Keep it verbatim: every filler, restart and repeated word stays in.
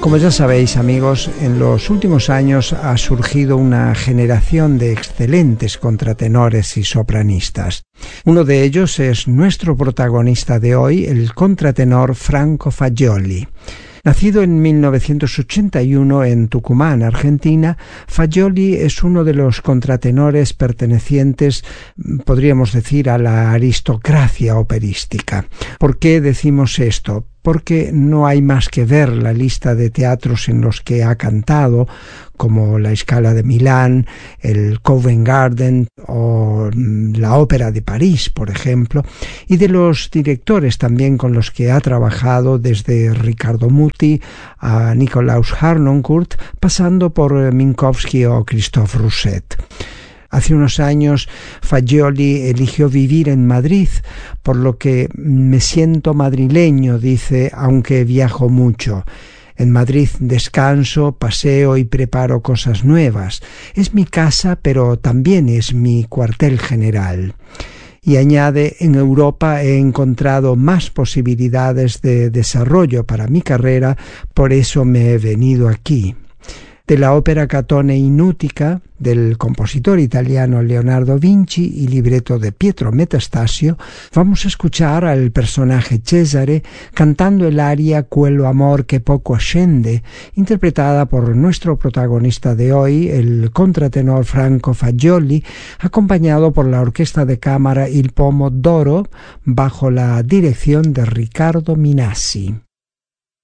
Como ya sabéis, amigos, en los últimos años ha surgido una generación de excelentes contratenores y sopranistas. Uno de ellos es nuestro protagonista de hoy, el contratenor Franco Fagioli. Nacido en mil novecientos ochenta y uno en Tucumán, Argentina, Fagioli es uno de los contratenores pertenecientes, podríamos decir, a la aristocracia operística. ¿Por qué decimos esto? Porque no hay más que ver la lista de teatros en los que ha cantado, como la Scala de Milán, el Covent Garden o la Ópera de París, por ejemplo, y de los directores también con los que ha trabajado, desde Riccardo Muti a Nikolaus Harnoncourt, pasando por Minkowski o Christophe Rousset. Hace unos años Fagioli eligió vivir en Madrid, por lo que me siento madrileño, dice, aunque viajo mucho. En Madrid descanso, paseo y preparo cosas nuevas. Es mi casa, pero también es mi cuartel general. Y añade, en Europa he encontrado más posibilidades de desarrollo para mi carrera, por eso me he venido aquí. De la ópera Catone in Utica, del compositor italiano Leonardo Vinci y libreto de Pietro Metastasio, vamos a escuchar al personaje Cesare cantando el aria Quello amor che poco ascende, interpretada por nuestro protagonista de hoy, el contratenor Franco Fagioli, acompañado por la orquesta de cámara Il Pomo d'Oro, bajo la dirección de Riccardo Minassi.